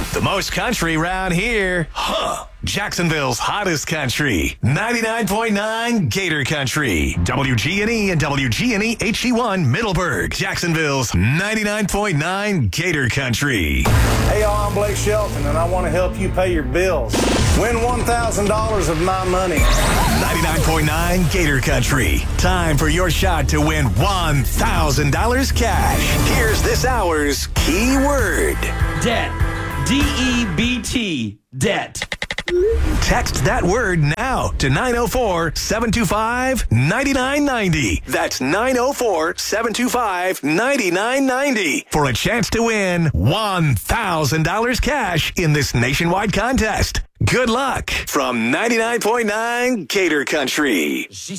The most country round here. Huh. Jacksonville's hottest country. 99.9 Gator Country. WGNE and WGNE HD1 Middleburg. Jacksonville's 99.9 Gator Country. Hey, y'all, I'm Blake Shelton, and I want to help you pay your bills. Win $1,000 of my money. 99.9 Gator Country. Time for your shot to win $1,000 cash. Here's this hour's key word. Debt. D-E-B-T. Debt. Text that word now to 904-725-9990. That's 904-725-9990 for a chance to win $1,000 cash in this nationwide contest. Good luck from 99.9 Gator Country.